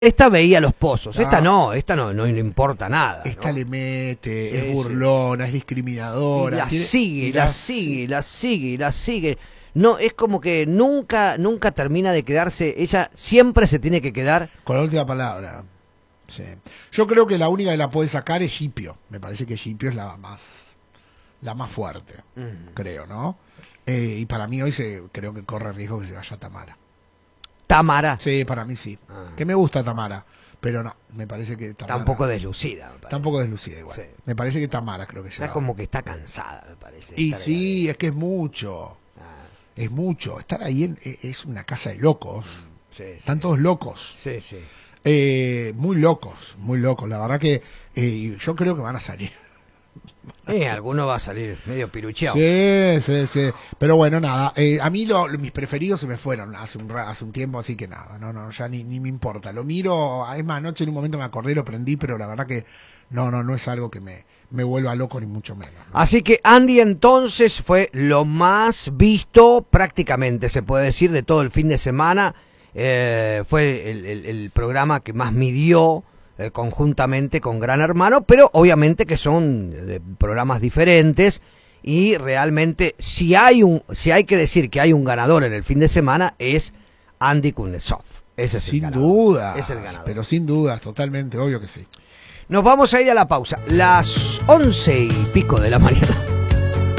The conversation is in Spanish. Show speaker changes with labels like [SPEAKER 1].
[SPEAKER 1] Esta veía los pozos,
[SPEAKER 2] Ah.
[SPEAKER 1] esta no le importa nada.
[SPEAKER 2] Esta
[SPEAKER 1] ¿no?
[SPEAKER 2] le mete,
[SPEAKER 1] Sí,
[SPEAKER 2] es burlona, es discriminadora.
[SPEAKER 1] Y la
[SPEAKER 2] tiene-
[SPEAKER 1] sigue,
[SPEAKER 2] y
[SPEAKER 1] la sigue, la sigue, la sigue. No, es como que nunca termina de quedarse, ella siempre se tiene que quedar.
[SPEAKER 2] Con la última palabra. Sí. Yo creo que la única que la puede sacar es Scipio. Me parece que Scipio es la más fuerte, creo, ¿no? Y para mí hoy creo que corre riesgo que se vaya Tamara.
[SPEAKER 1] Tamara,
[SPEAKER 2] Sí, para mí sí.
[SPEAKER 1] Ah.
[SPEAKER 2] Que me gusta Tamara, pero no, me parece que Tamara...
[SPEAKER 1] tampoco deslucida, me parece.
[SPEAKER 2] Tampoco deslucida igual.
[SPEAKER 1] Sí.
[SPEAKER 2] Me parece que Tamara creo que se
[SPEAKER 1] Está
[SPEAKER 2] va.
[SPEAKER 1] como que está cansada, me parece.
[SPEAKER 2] Y
[SPEAKER 1] estar
[SPEAKER 2] sí, es que es mucho.
[SPEAKER 1] Ah,
[SPEAKER 2] Es mucho. Estar ahí es una casa de locos.
[SPEAKER 1] sí,
[SPEAKER 2] Están todos locos.
[SPEAKER 1] sí, sí.
[SPEAKER 2] Muy locos, muy locos. La verdad que yo creo que van a salir.
[SPEAKER 1] Alguno va a salir medio pirucheado.
[SPEAKER 2] Sí. Pero bueno, nada. A mí mis preferidos se me fueron hace un tiempo, así que nada. No, ya ni me importa. Lo miro. Es más, anoche en un momento me acordé, lo prendí, pero la verdad que no es algo que me vuelva loco, ni mucho menos, ¿no?
[SPEAKER 1] Así que Andy entonces fue lo más visto prácticamente, se puede decir, de todo el fin de semana. Fue el programa que más midió conjuntamente con Gran Hermano, pero obviamente que son programas diferentes y realmente si hay que decir que hay un ganador en el fin de semana es Andy Kuznetsov. Ese es el
[SPEAKER 2] Sin
[SPEAKER 1] ganador.
[SPEAKER 2] duda.
[SPEAKER 1] Es el ganador.
[SPEAKER 2] Pero sin dudas, totalmente, obvio que sí.
[SPEAKER 1] Nos vamos a ir a la pausa. Las 11:00 y pico de la mañana.